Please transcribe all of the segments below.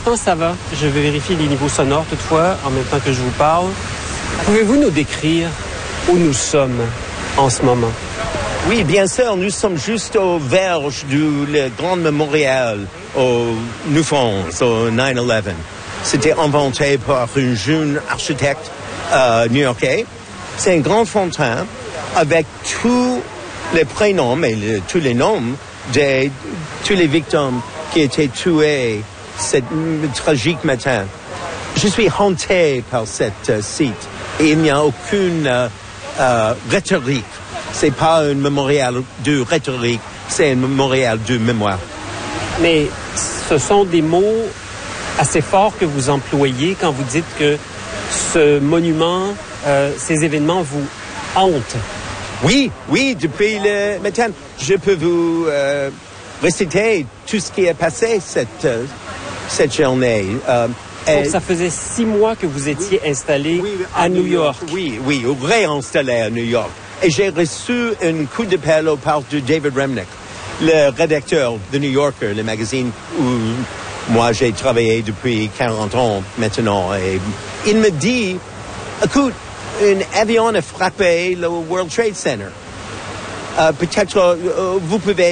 l'instant, ça va. Je vais vérifier les niveaux sonores toutefois, en même temps que je vous parle. Pouvez-vous nous décrire où nous sommes en ce moment? Oui, bien sûr, nous sommes juste aux verges du grand mémorial au Newfoundland, au 9/11. C'était inventé par un jeune architecte new-yorkais. C'est un grand fontaine avec tous les prénoms et tous les noms de tous les victimes qui étaient tuées ce tragique matin. Je suis hanté par cet site et il n'y a aucune rhétorique. C'est pas un mémorial de rhétorique, c'est un mémorial de mémoire. Mais ce sont des mots assez forts que vous employez quand vous dites que ce monument, ces événements vous hantent. Oui, depuis le matin. Je peux vous réciter tout ce qui est passé cette journée. Donc, ça faisait 6 mois que vous étiez installé à New York. Oui, réinstallé à New York. Et j'ai reçu un coup de pelle au part de David Remnick, le rédacteur de New Yorker, le magazine où moi j'ai travaillé depuis 40 ans maintenant. Et il me dit, écoute, un avion a frappé le World Trade Center. Peut-être vous pouvez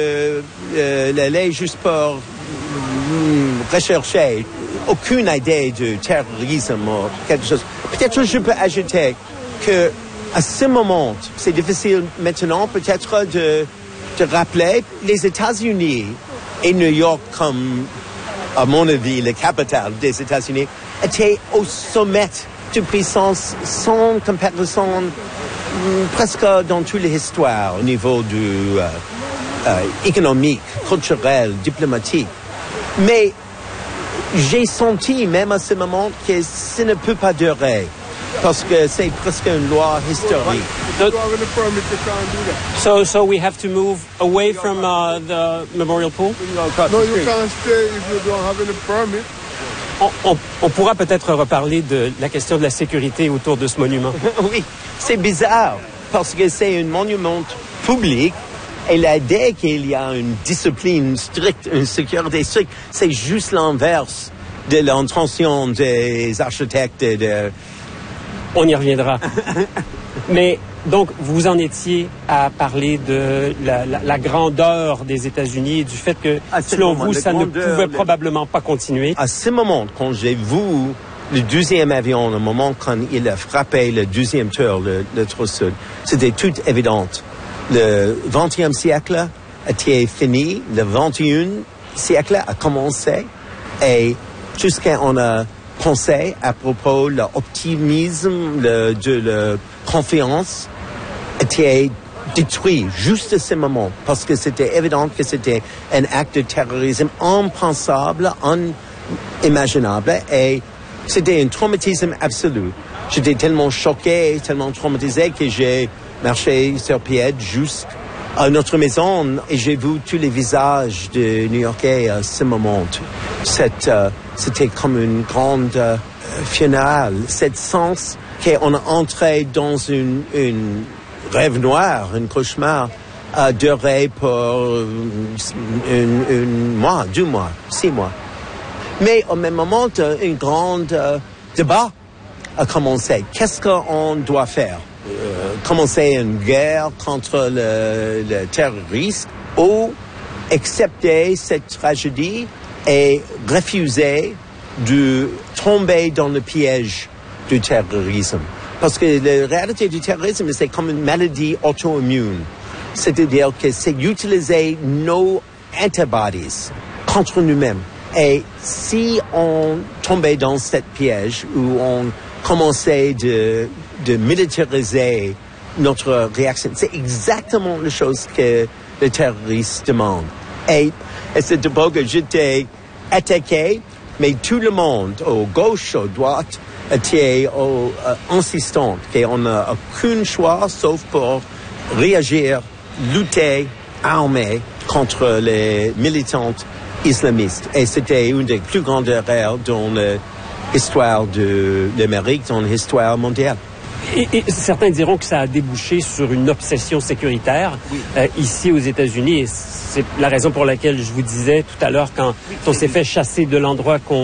l'aller juste pour rechercher. Aucune idée de terrorisme ou quelque chose. Peut-être je peux ajouter que à ce moment, c'est difficile maintenant peut-être de rappeler les États-Unis et New York comme, à mon avis, la capitale des États-Unis, étaient au sommet de puissance sans comparaison presque dans toute l'histoire au niveau du économique, culturel, diplomatique. Mais j'ai senti même à ce moment que ça ne peut pas durer. Parce que c'est presque une loi historique. So we have to move away from the memorial pool? No, you can't stay if you don't have any permit. On pourra peut-être reparler de la question de la sécurité autour de ce monument. Oui, c'est bizarre parce que c'est un monument public et l'idée qu'il y a une discipline stricte, une sécurité stricte, c'est juste l'inverse de l'intention des architectes et de... On y reviendra. Mais donc, vous en étiez à parler de la grandeur des États-Unis et du fait que, selon vous, ça ne pouvait probablement pas continuer. À ce moment, quand j'ai vu le 12e avion, le moment quand il a frappé le 12e tour, le trou sud, c'était tout évident. Le 20e siècle était fini, le 21e siècle a commencé et tout ce qu'on a pensé à propos de l'optimisme, de la confiance était détruit juste à ce moment parce que c'était évident que c'était un acte de terrorisme impensable, inimaginable et c'était un traumatisme absolu. J'étais tellement choqué, tellement traumatisé que j'ai marché sur pied jusqu'à notre maison et j'ai vu tous les visages de New-Yorkais à ce moment. C'était comme une grande finale. Cette sens qu'on est entré dans une rêve noir, un cauchemar, a duré pour un mois, 2 mois, 6 mois. Mais au même moment, un grand débat a commencé. Qu'est-ce qu'on doit faire? Commencer une guerre contre le terrorisme ou accepter cette tragédie et refuser de tomber dans le piège du terrorisme. Parce que la réalité du terrorisme, c'est comme une maladie auto-immune. C'est-à-dire que c'est utiliser nos antibodies contre nous-mêmes. Et si on tombait dans cette piège où on commençait de militariser notre réaction, c'est exactement la chose que les terroristes demandent. Et à cette époque, j'étais attaqué, mais tout le monde, au gauche, à droite, était insistant qu'on n'a aucun choix sauf pour réagir, lutter, armer contre les militantes islamistes. Et c'était une des plus grandes erreurs dans l'histoire de l'Amérique, dans l'histoire mondiale. Et certains diront que ça a débouché sur une obsession sécuritaire ici aux États-Unis. Et c'est la raison pour laquelle je vous disais tout à l'heure, quand on s'est fait chasser de l'endroit qu'on